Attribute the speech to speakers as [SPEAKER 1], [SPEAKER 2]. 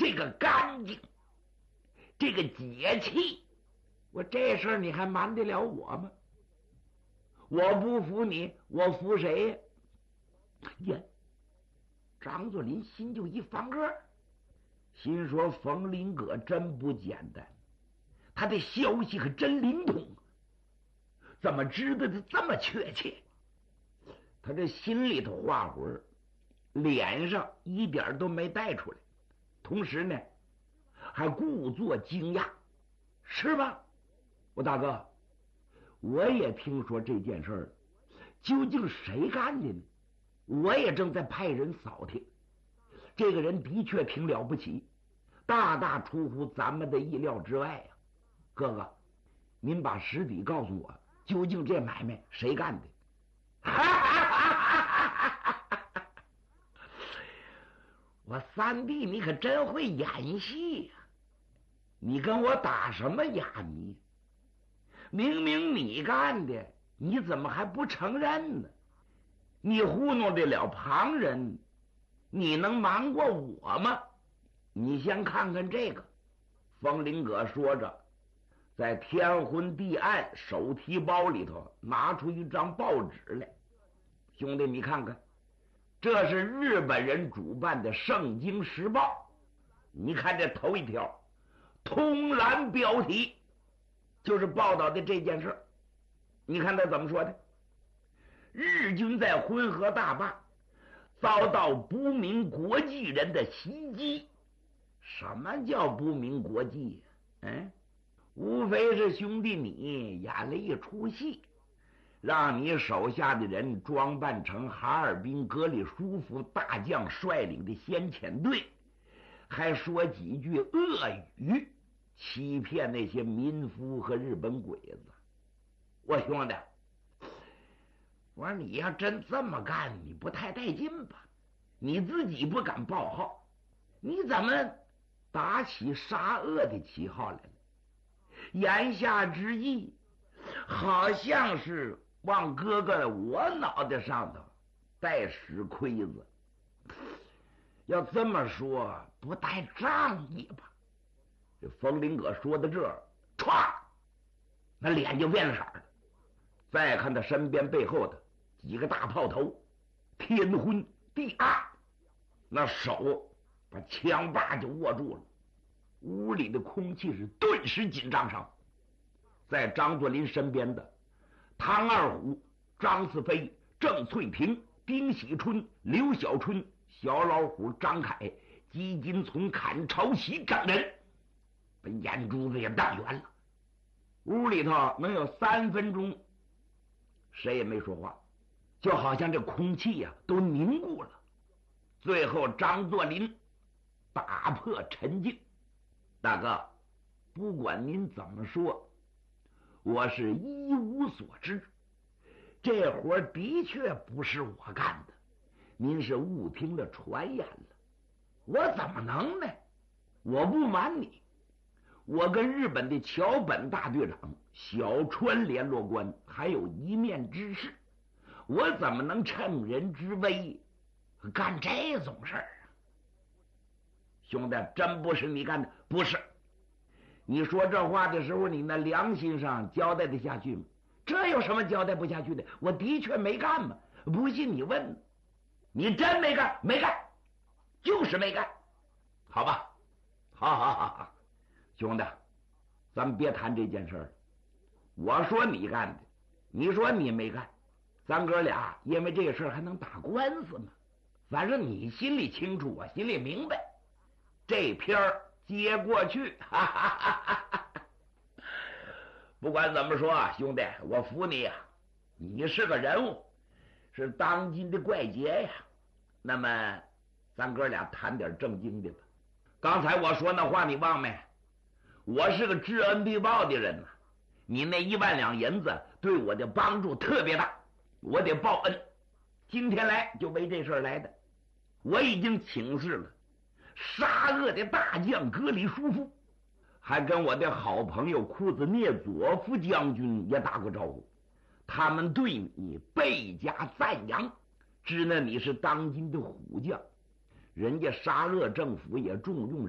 [SPEAKER 1] 这个干净，这个节气，我这事儿你还瞒得了我吗？我不服你，我服谁呀？呀，张作霖心就一翻个，心说冯林阁真不简单，他的消息可真灵通，怎么知道的这么确切？他这心里头话会儿，脸上一点都没带出来，同时呢还故作惊讶，是吧？我大哥，我也听说这件事儿，究竟谁干的呢？我也正在派人扫听，这个人的确挺了不起，大大出乎咱们的意料之外呀。哥哥，您把实底告诉我，究竟这买卖谁干的？我三弟，你可真会演戏呀！你跟我打什么哑谜？明明你干的，你怎么还不承认呢？你糊弄得了旁人，你能瞒过我吗？你先看看这个。冯林阁说着，在天昏地暗手提包里头拿出一张报纸来。兄弟，你看看，这是日本人主办的《圣经时报》，你看这头一条，通栏标题就是报道的这件事。你看他怎么说的？日军在浑河大坝遭到不明国际人的袭击。什么叫不明国际呀？无非是兄弟你演了一出戏，让你手下的人装扮成哈尔滨格里舒夫大将率领的先遣队，还说几句恶语，欺骗那些民夫和日本鬼子。我兄弟，我说你要真这么干，你不太带劲吧？你自己不敢报号，你怎么打起杀恶的旗号来了？言下之意，好像是往哥哥我脑袋上头带石盔子。要这么说，不带仗义吧？这冯林阁说到这儿，歘，那脸就变了色了。再看他身边背后的几个大炮头，天昏地暗，那手把枪把就握住了。屋里的空气是顿时紧张上。在张作霖身边的唐二虎、张四飞、郑翠萍、丁喜春、刘小春、小老虎张凯、姬金从、阚朝喜等人，把眼珠子也瞪圆了。屋里头能有3分钟谁也没说话，就好像这空气呀都凝固了。最后张作霖打破沉静：大哥，不管您怎么说，我是一无所知，这活的确不是我干的，您是误听了传言了。我怎么能呢？我不瞒你，我跟日本的桥本大队长、小川联络官还有一面之事，我怎么能趁人之危干这种事儿啊？兄弟，真不是你干的？不是。你说这话的时候，你那良心上交代得下去吗？这有什么交代不下去的？我的确没干嘛，不信你问。你真没干？没干，就是没干。好吧，好，兄弟，咱们别谈这件事了。我说你干的，你说你没干，咱哥俩因为这个事还能打官司吗？反正你心里清楚，我心里明白。这篇接过去，哈哈哈哈哈。不管怎么说啊，兄弟，我服你呀，你是个人物，是当今的怪杰呀。那么，咱哥俩谈点正经的吧。刚才我说那话你忘没？我是个知恩必报的人呐，你那1万两银子对我的帮助特别大，我得报恩。今天来就为这事来的。我已经请示了杀恶的大将格里舒夫，还跟我的好朋友库兹涅佐夫将军也打过招呼，他们对你倍加赞扬，知道你是当今的虎将，人家沙俄政府也重用